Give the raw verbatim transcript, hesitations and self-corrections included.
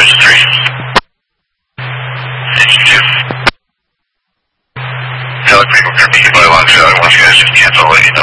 Bridge three. Engine two. Helic people can be by launch. I want you guys to cancel, let you know.